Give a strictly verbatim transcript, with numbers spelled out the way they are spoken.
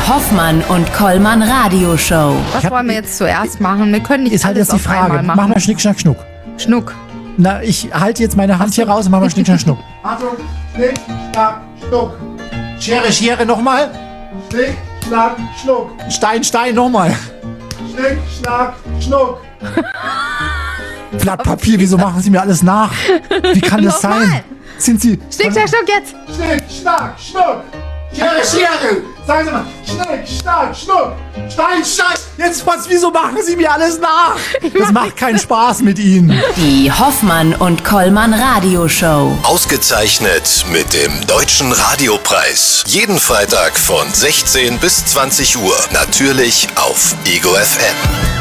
Hoffmann und Kollmann Radioshow. Was wollen wir jetzt zuerst machen? Wir können nicht Ist halt alles jetzt die auf einmal Frage. machen. Mach mal Schnick, Schnack, Schnuck. Schnuck. Na, ich halte jetzt meine Hand hier raus und mach mal Schnick, Schnack, Schnuck. Achtung, Schnick, Schnack, Schnuck. Schere, Schere, nochmal. Schnick, Schnack, Schnuck. Stein, Stein, nochmal. Schnick, Schnack, Schnuck. Blatt Papier, wieso machen Sie mir alles nach? Wie kann das Nochmal. sein? Sind Sie... Schnick, schnack, schnuck jetzt. Schnick, Schnack, Schnuck. Schere, Schere. Sagen Sie mal. Schnick, Schnack, Schnuck. Stein, Stein. Jetzt was, wieso machen Sie mir alles nach? Das macht keinen Spaß mit Ihnen. Die Hoffmann und Kollmann Radioshow. Ausgezeichnet mit dem Deutschen Radiopreis. Jeden Freitag von sechzehn bis zwanzig Uhr. Natürlich auf Ego F M.